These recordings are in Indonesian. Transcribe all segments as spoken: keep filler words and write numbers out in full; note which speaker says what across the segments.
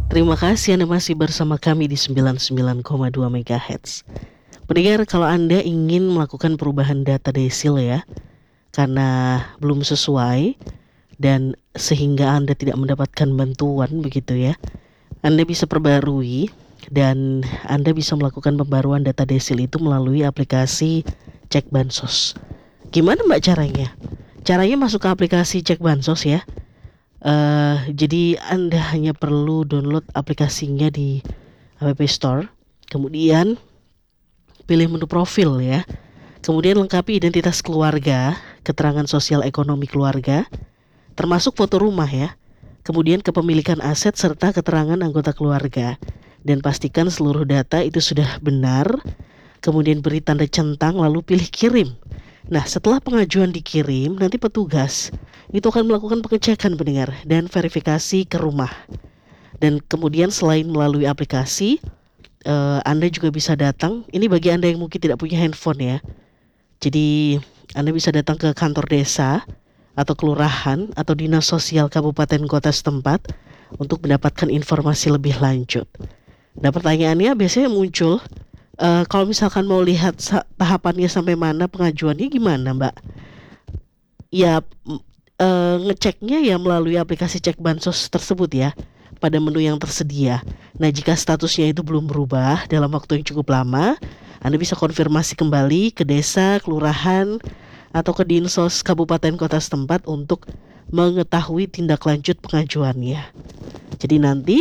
Speaker 1: Terima kasih Anda masih bersama kami di sembilan puluh sembilan koma dua megahertz. Pendengar, kalau Anda ingin melakukan perubahan data desil ya, karena belum sesuai dan sehingga Anda tidak mendapatkan bantuan begitu ya, Anda bisa perbarui dan Anda bisa melakukan pembaruan data desil itu melalui aplikasi Cek Bansos. Gimana Mbak caranya? Caranya masuk ke aplikasi Cek Bansos ya. Uh, jadi Anda hanya perlu download aplikasinya di App Store, kemudian pilih menu profil ya, kemudian lengkapi identitas keluarga, keterangan sosial ekonomi keluarga, termasuk foto rumah ya, kemudian kepemilikan aset serta keterangan anggota keluarga, dan pastikan seluruh data itu sudah benar, kemudian beri tanda centang lalu pilih kirim. Nah, setelah pengajuan dikirim, nanti petugas itu akan melakukan pengecekan pendengar dan verifikasi ke rumah. Dan kemudian selain melalui aplikasi, uh, Anda juga bisa datang. Ini bagi Anda yang mungkin tidak punya handphone ya. Jadi Anda bisa datang ke kantor desa atau kelurahan atau dinas sosial kabupaten kota setempat untuk mendapatkan informasi lebih lanjut. Nah, pertanyaannya biasanya muncul, Uh, kalau misalkan mau lihat sa- tahapannya sampai mana, pengajuannya gimana Mbak? Ya uh, ngeceknya ya melalui aplikasi Cek Bansos tersebut ya, pada menu yang tersedia. Nah, jika statusnya itu belum berubah dalam waktu yang cukup lama, Anda bisa konfirmasi kembali ke desa, kelurahan, atau ke dinsos kabupaten kota setempat untuk mengetahui tindak lanjut pengajuannya. Jadi nanti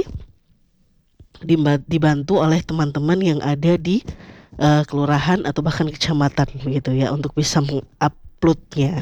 Speaker 1: dibantu oleh teman-teman yang ada di uh, kelurahan atau bahkan kecamatan begitu ya, untuk bisa menguploadnya.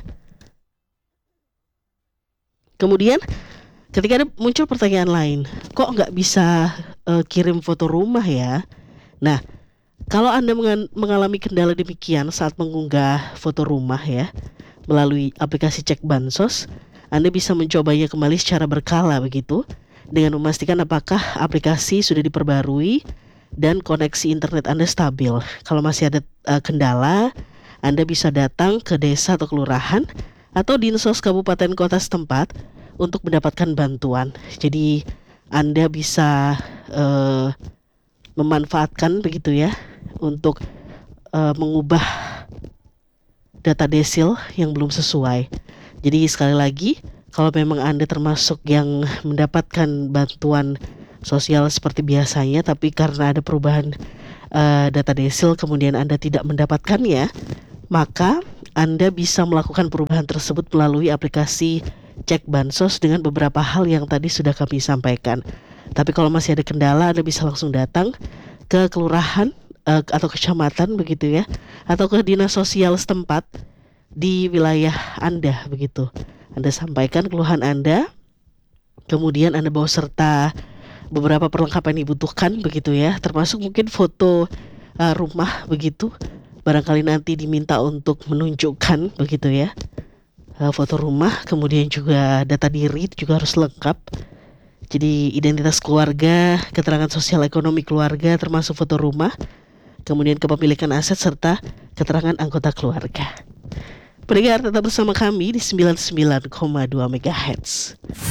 Speaker 1: Kemudian ketika ada muncul pertanyaan lain, kok nggak bisa uh, kirim foto rumah ya? Nah, kalau Anda mengalami kendala demikian saat mengunggah foto rumah ya melalui aplikasi Cek Bansos, Anda bisa mencobanya kembali secara berkala begitu, dengan memastikan apakah aplikasi sudah diperbarui dan koneksi internet Anda stabil. Kalau masih ada uh, kendala, Anda bisa datang ke desa atau kelurahan atau dinsos kabupaten kota setempat untuk mendapatkan bantuan. Jadi Anda bisa uh, memanfaatkan begitu ya untuk uh, mengubah data desil yang belum sesuai. Jadi sekali lagi, kalau memang Anda termasuk yang mendapatkan bantuan sosial seperti biasanya, tapi karena ada perubahan uh, data desil kemudian Anda tidak mendapatkannya, maka Anda bisa melakukan perubahan tersebut melalui aplikasi Cek Bansos dengan beberapa hal yang tadi sudah kami sampaikan. Tapi kalau masih ada kendala, Anda bisa langsung datang ke kelurahan uh, atau kecamatan begitu ya, atau ke dinas sosial setempat di wilayah Anda begitu. Anda sampaikan keluhan Anda, kemudian Anda bawa serta beberapa perlengkapan yang dibutuhkan begitu ya, termasuk mungkin foto uh, rumah begitu. Barangkali nanti diminta untuk menunjukkan begitu ya, uh, foto rumah, kemudian juga data diri juga harus lengkap. Jadi identitas keluarga, keterangan sosial ekonomi keluarga termasuk foto rumah, kemudian kepemilikan aset serta keterangan anggota keluarga. Pendengar, tetap bersama kami di sembilan puluh sembilan koma dua megahertz.